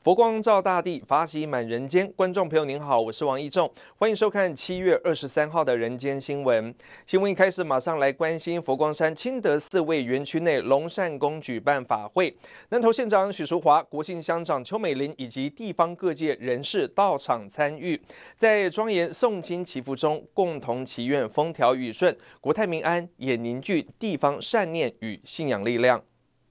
佛光照大地，法喜满人间。观众朋友您好，我是王义仲，欢迎收看7月23号的人间新闻。新闻一开始，马上来关心佛光山清德寺卫园区内龙善宫举办法会，南投县长许淑华、国姓乡长邱美玲以及地方各界人士到场参与，在庄严诵经祈福中，共同祈愿风调雨顺、国泰民安，也凝聚地方善念与信仰力量。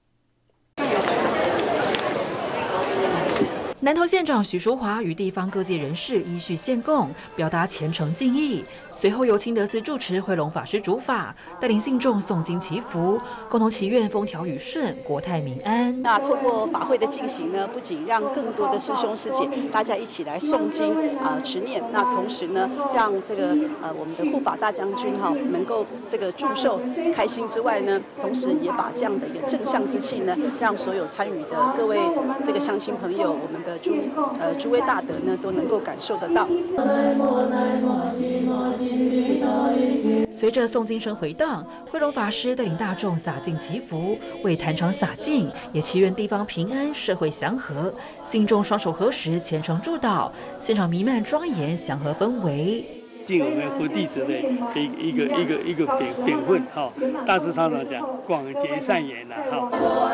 南投县长许淑华与地方各界人士依序献供，表达虔诚敬意。随后由清德寺住持慧龙法师主法，带领信众诵经祈福，共同祈愿风调雨顺、国泰民安。 那透过法会的进行呢，不仅让更多的师兄师姐大家一起来诵经持念，那同时呢，让这个我们的护法大将军能够这个祝寿开心之外呢，同时也把这样的一个正向之气呢，让所有参与的各位这个乡亲朋友，我们的诸位大德呢都能够感受得到。 随着诵经声回荡，慧龙法师带领大众洒净祈福，为坛场洒净，也祈愿地方平安、社会祥和。信众双手合十，虔诚祝祷，现场弥漫庄严祥和氛围。 尽我们佛弟子的一个典范哈，大师常常讲广结善缘呐哈。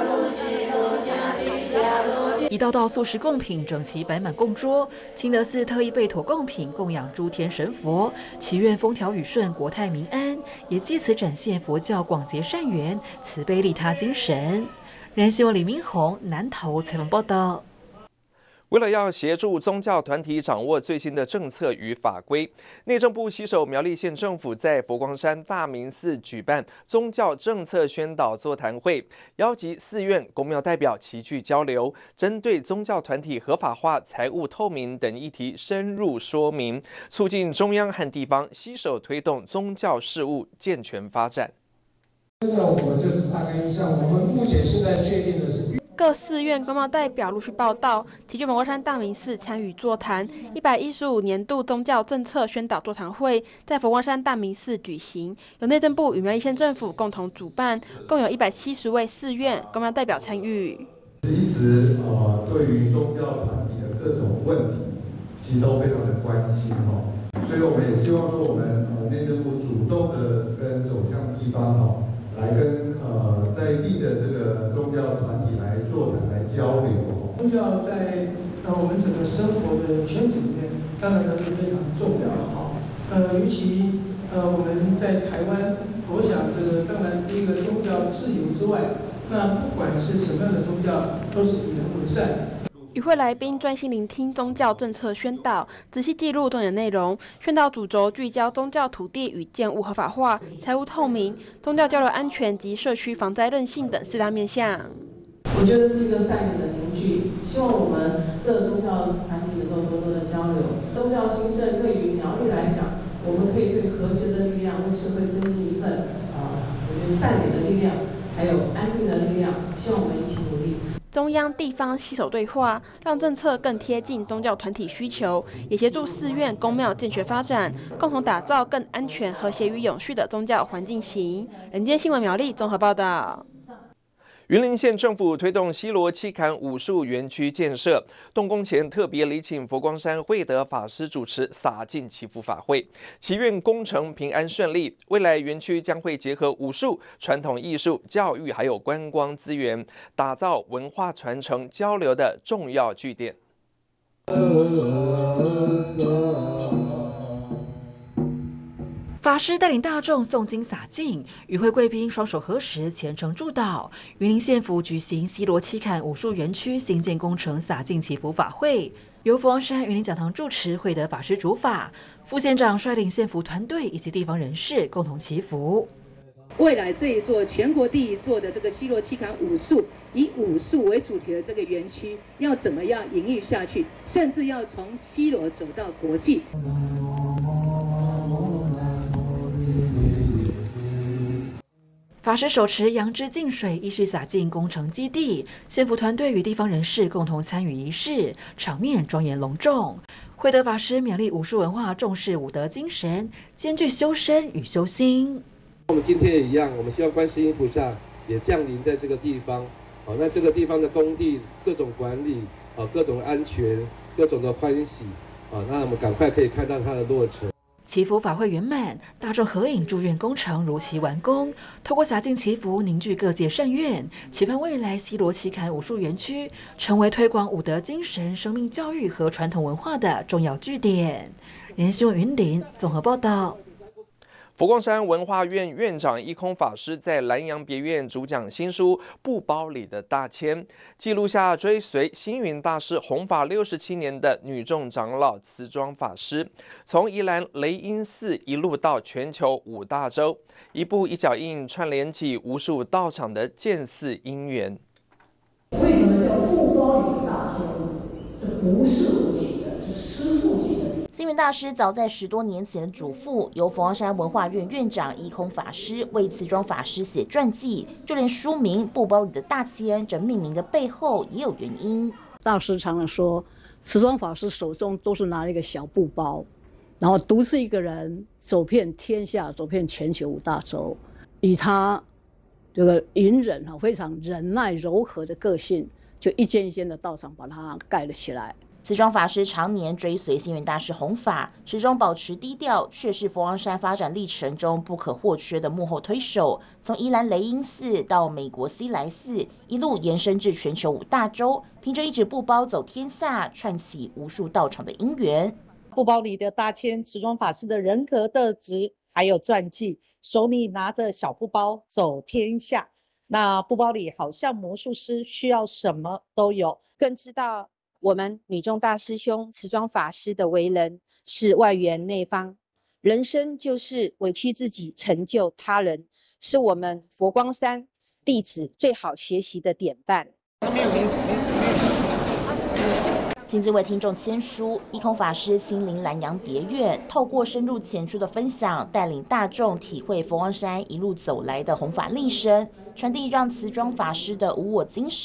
一道道素食贡品整齐摆满供桌，清德寺特意备妥贡品供养诸天神佛，祈愿风调雨顺、国泰民安，也借此展现佛教广结善缘、慈悲利他精神。人新闻李明宏南投采访报道。 为了要协助宗教团体掌握最新的政策与法规，内政部携手苗栗县政府在佛光山大明寺举办宗教政策宣导座谈会，邀集寺院、公庙代表齐聚交流，针对宗教团体合法化、财务透明等议题深入说明，促进中央和地方携手推动宗教事务健全发展。 我们就是大概印象，我们目前现在确定的是。 各寺院公庙代表陆续报到，齐聚佛光山大明寺参与座谈。115年度宗教政策宣导座谈会在佛光山大明寺举行，由内政部与苗栗县政府共同主办，共有170位寺院公庙代表参与。 一直对于宗教团体的各种问题，其实都非常的关心所以我们也希望说，我们内政部主动的跟走向地方来跟在地的这个宗教团体来座谈、来交流。 宗教在我们整个生活的圈子里面，当然是非常重要的尤其我们在台湾，我想这个当然第一个宗教自由之外，那不管是什么样的宗教，都是以人为善。 与会来宾专心聆听宗教政策宣导，仔细记录重点内容。宣导主轴聚焦宗教土地与建物合法化、财务透明、宗教交流安全及社区防灾韧性等4大面向。 我觉得是一个善意的凝聚，希望我们各宗教团体能够多多的交流。宗教兴盛对于苗栗来讲，我们可以对和谐的力量为社会增进一份我觉得善良的力量，还有安定的力量。希望我们一起努力。 中央地方携手对话，让政策更贴近宗教团体需求，也协助寺院公庙健全发展，共同打造更安全、和谐与永续的宗教环境型。人间新闻苗栗综合报道。 云林县政府推动西螺七坎武术园区建设，动工前特别礼请佛光山慧德法师主持洒净祈福法会，祈愿工程平安顺利。未来园区将会结合武术、传统艺术、教育还有观光资源，打造文化传承交流的重要据点。 法师带领大众诵经洒净，与会贵宾双手合十，虔诚祝祷。云林县府举行西螺七坎武术园区新建工程洒净祈福法会，由佛光山云林讲堂住持慧德法师主法，副县长率领县府团队以及地方人士共同祈福。 未来这一座全国第一座的这个西螺七坎武术，以武术为主题的这个园区，要怎么样营运下去，甚至要从西螺走到国际。 法师手持杨枝净水，依序洒进工程基地。县府团队与地方人士共同参与仪式，场面庄严隆重。慧德法师勉励武术文化重视武德精神，兼具修身与修心。 我们今天也一样，我们希望观世音菩萨也降临在这个地方。那这个地方的工地各种管理， 各种安全、各种的欢喜那我们赶快可以看到它的落成。 祈福法会圆满，大众合影祝愿工程如期完工。透过洒净祈福，凝聚各界善愿，期盼未来西螺期刊武术园区成为推广武德精神、生命教育和传统文化的重要据点。人间新闻云林综合报道。 佛光山文化院院长一空法师在南洋别院主讲新书《布包里的大千》，记录下追随星云大师弘法67年的女众长老慈庄法师，从宜兰雷音寺一路到全球5大洲，一步一脚印串联起无数道场的建寺因缘。 为什么叫布包里的大千？这不是我起的，是师父起的。 星云大师早在10多年前的嘱咐，由佛光山文化院院长一空法师为慈庄法师写传记，就连书名《布包里的大千》这命名的背后也有原因。 大师常常说，慈庄法师手中都是拿了一个小布包，然后独自一个人走遍天下，走遍全球5大洲，以他这个隐忍非常忍耐柔和的个性，就一间一间的道场把它盖了起来。 慈庄法师常年追随星云大师弘法，始终保持低调，却是佛光山发展历程中不可或缺的幕后推手。从宜兰雷音寺到美国西来寺，一路延伸至全球5大洲，凭着一纸布包走天下，串起无数道场的因缘。 布包里的大千，慈庄法师的人格特质还有传记，手里拿着小布包走天下。那布包里好像魔术师，需要什么都有， 更知道我们女众大师兄慈庄法师的为人是外圆内方，人生就是委屈自己成就他人，是我们佛光山弟子最好学习的典范。 亲自为听众签书，一空法师亲临南洋别院，透过深入浅出的分享，带领大众体会佛光山一路走来的弘法历程，传递让慈庄法师的无我精神